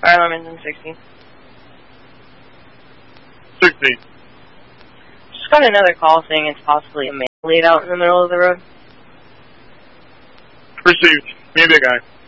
Fire alarm is in 60. 60. Just got another call saying it's possibly a man laid out in the middle of the road. Received. Me and big guy.